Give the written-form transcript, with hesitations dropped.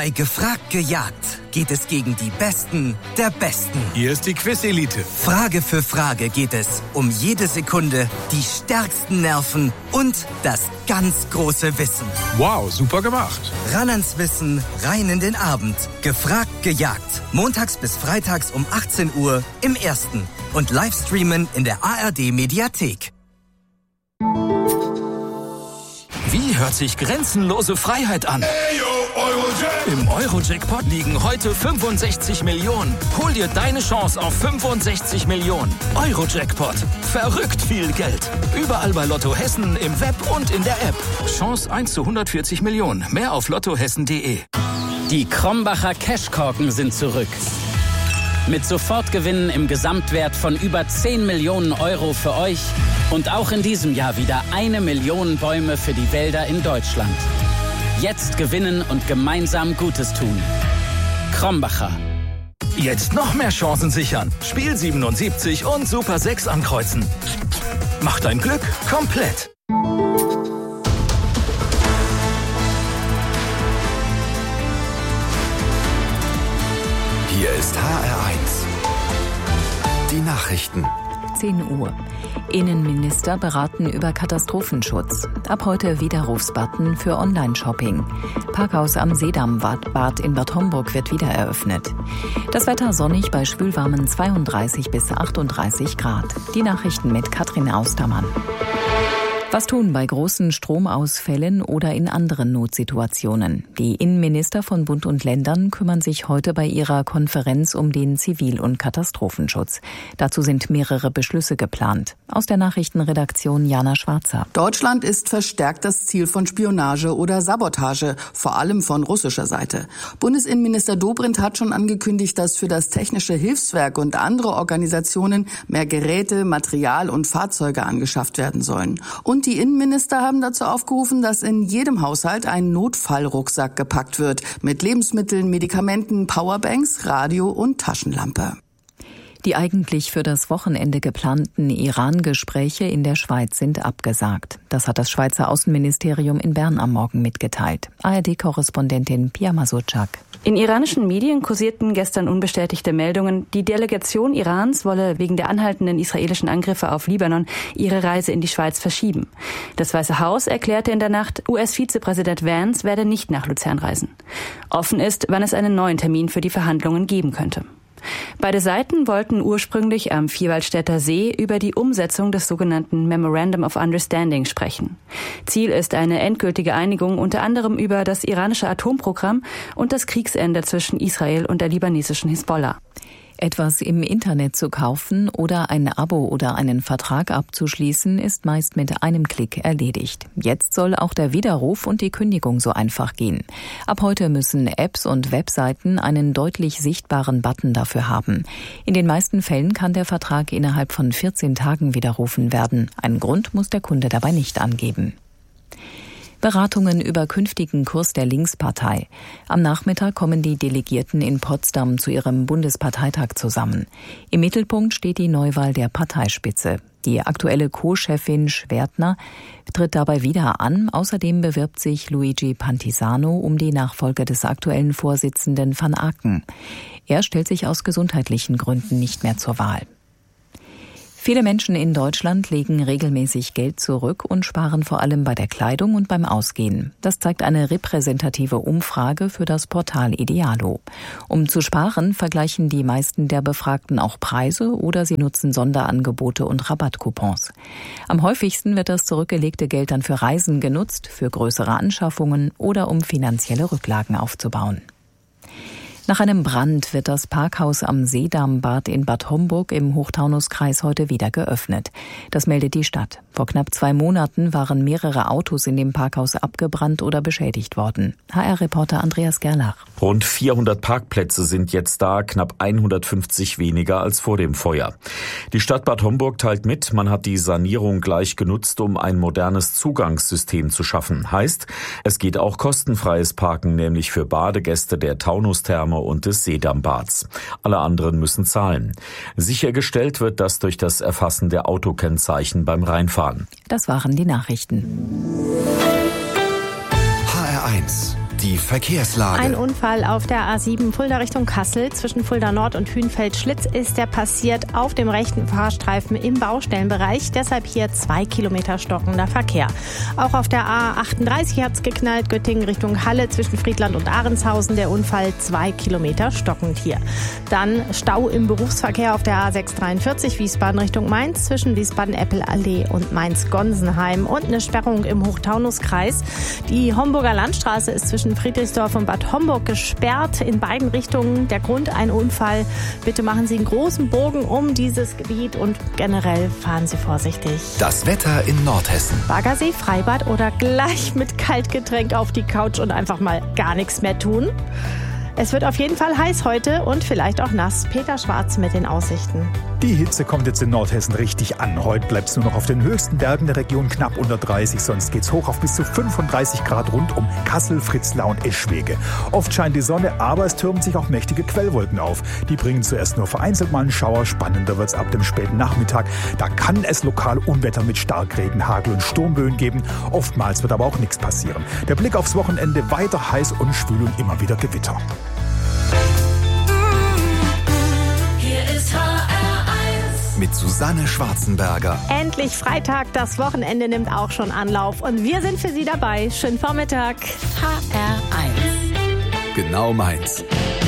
Bei Gefragt gejagt geht es gegen die Besten der Besten. Hier ist die Quiz-Elite. Frage für Frage geht es um jede Sekunde, die stärksten Nerven und das ganz große Wissen. Wow, super gemacht. Ran ans Wissen, rein in den Abend. Gefragt gejagt. Montags bis freitags um 18 Uhr im Ersten. Und Livestreamen in der ARD-Mediathek. Wie hört sich grenzenlose Freiheit an? Im Euro-Jackpot liegen heute 65 Millionen. Hol dir deine Chance auf 65 Millionen. Euro-Jackpot. Verrückt viel Geld. Überall bei Lotto Hessen, im Web und in der App. Chance 1 zu 140 Millionen. Mehr auf lottohessen.de. Die Krombacher Cashkorken sind zurück. Mit Sofortgewinnen im Gesamtwert von über 10 Millionen Euro für euch. Und auch in diesem Jahr wieder 1 Million Bäume für die Wälder in Deutschland. Jetzt gewinnen und gemeinsam Gutes tun. Krombacher. Jetzt noch mehr Chancen sichern. Spiel 77 und Super 6 ankreuzen. Mach dein Glück komplett. Hier ist HR1. Die Nachrichten. 10 Uhr. Innenminister beraten über Katastrophenschutz. Ab heute Widerrufsbutton für Online-Shopping. Parkhaus am Seedammbad in Bad Homburg wird wieder eröffnet. Das Wetter sonnig bei schwülwarmen 32 bis 38 Grad. Die Nachrichten mit Katrin Austermann. Was tun bei großen Stromausfällen oder in anderen Notsituationen? Die Innenminister von Bund und Ländern kümmern sich heute bei ihrer Konferenz um den Zivil- und Katastrophenschutz. Dazu sind mehrere Beschlüsse geplant. Aus der Nachrichtenredaktion Jana Schwarzer. Deutschland ist verstärkt das Ziel von Spionage oder Sabotage, vor allem von russischer Seite. Bundesinnenminister Dobrindt hat schon angekündigt, dass für das Technische Hilfswerk und andere Organisationen mehr Geräte, Material und Fahrzeuge angeschafft werden sollen. Und die Innenminister haben dazu aufgerufen, dass in jedem Haushalt ein Notfallrucksack gepackt wird mit Lebensmitteln, Medikamenten, Powerbanks, Radio und Taschenlampe. Die eigentlich für das Wochenende geplanten Iran-Gespräche in der Schweiz sind abgesagt. Das hat das Schweizer Außenministerium in Bern am Morgen mitgeteilt. ARD-Korrespondentin Pia Masutschak. In iranischen Medien kursierten gestern unbestätigte Meldungen, die Delegation Irans wolle wegen der anhaltenden israelischen Angriffe auf Libanon ihre Reise in die Schweiz verschieben. Das Weiße Haus erklärte in der Nacht, US-Vizepräsident Vance werde nicht nach Luzern reisen. Offen ist, wann es einen neuen Termin für die Verhandlungen geben könnte. Beide Seiten wollten ursprünglich am Vierwaldstätter See über die Umsetzung des sogenannten Memorandum of Understanding sprechen. Ziel ist eine endgültige Einigung unter anderem über das iranische Atomprogramm und das Kriegsende zwischen Israel und der libanesischen Hisbollah. Etwas im Internet zu kaufen oder ein Abo oder einen Vertrag abzuschließen, ist meist mit einem Klick erledigt. Jetzt soll auch der Widerruf und die Kündigung so einfach gehen. Ab heute müssen Apps und Webseiten einen deutlich sichtbaren Button dafür haben. In den meisten Fällen kann der Vertrag innerhalb von 14 Tagen widerrufen werden. Einen Grund muss der Kunde dabei nicht angeben. Beratungen über künftigen Kurs der Linkspartei. Am Nachmittag kommen die Delegierten in Potsdam zu ihrem Bundesparteitag zusammen. Im Mittelpunkt steht die Neuwahl der Parteispitze. Die aktuelle Co-Chefin Schwertner tritt dabei wieder an. Außerdem bewirbt sich Luigi Pantisano um die Nachfolge des aktuellen Vorsitzenden van Aken. Er stellt sich aus gesundheitlichen Gründen nicht mehr zur Wahl. Viele Menschen in Deutschland legen regelmäßig Geld zurück und sparen vor allem bei der Kleidung und beim Ausgehen. Das zeigt eine repräsentative Umfrage für das Portal Idealo. Um zu sparen, vergleichen die meisten der Befragten auch Preise oder sie nutzen Sonderangebote und Rabattcoupons. Am häufigsten wird das zurückgelegte Geld dann für Reisen genutzt, für größere Anschaffungen oder um finanzielle Rücklagen aufzubauen. Nach einem Brand wird das Parkhaus am Seedammbad in Bad Homburg im Hochtaunuskreis heute wieder geöffnet. Das meldet die Stadt. Vor knapp 2 Monaten waren mehrere Autos in dem Parkhaus abgebrannt oder beschädigt worden. HR-Reporter Andreas Gerlach. Rund 400 Parkplätze sind jetzt da, knapp 150 weniger als vor dem Feuer. Die Stadt Bad Homburg teilt mit, man hat die Sanierung gleich genutzt, um ein modernes Zugangssystem zu schaffen. Heißt, es geht auch kostenfreies Parken, nämlich für Badegäste der Taunustherme und des Seedammbads. Alle anderen müssen zahlen. Sichergestellt wird das durch das Erfassen der Autokennzeichen beim Reinfahren. Das waren die Nachrichten. HR1, Die Verkehrslage. Ein Unfall auf der A7 Fulda Richtung Kassel. Zwischen Fulda Nord und Hünfeld-Schlitz ist der passiert auf dem rechten Fahrstreifen im Baustellenbereich. Deshalb hier 2 Kilometer stockender Verkehr. Auch auf der A38 hat's geknallt. Göttingen Richtung Halle zwischen Friedland und Ahrenshausen. Der Unfall 2 Kilometer stockend hier. Dann Stau im Berufsverkehr auf der A643 Wiesbaden Richtung Mainz zwischen Wiesbaden-Eppel-Allee und Mainz-Gonsenheim. Und eine Sperrung im Hochtaunuskreis. Die Homburger Landstraße ist zwischen Friedrichsdorf und Bad Homburg gesperrt in beiden Richtungen. Der Grund ein Unfall. Bitte machen Sie einen großen Bogen um dieses Gebiet und generell fahren Sie vorsichtig. Das Wetter in Nordhessen. Baggersee, Freibad oder gleich mit Kaltgetränk auf die Couch und einfach mal gar nichts mehr tun? Es wird auf jeden Fall heiß heute und vielleicht auch nass. Peter Schwarz mit den Aussichten. Die Hitze kommt jetzt in Nordhessen richtig an. Heute bleibt es nur noch auf den höchsten Bergen der Region knapp unter 30. Sonst geht's hoch auf bis zu 35 Grad rund um Kassel, Fritzlar und Eschwege. Oft scheint die Sonne, aber es türmen sich auch mächtige Quellwolken auf. Die bringen zuerst nur vereinzelt mal einen Schauer. Spannender wird's ab dem späten Nachmittag. Da kann es lokal Unwetter mit Starkregen, Hagel und Sturmböen geben. Oftmals wird aber auch nichts passieren. Der Blick aufs Wochenende: weiter heiß und schwül und immer wieder Gewitter. Hier ist HR1 mit Susanne Schwarzenberger. Endlich Freitag, das Wochenende nimmt auch schon Anlauf und wir sind für Sie dabei. Schönen Vormittag. HR1 Genau meins.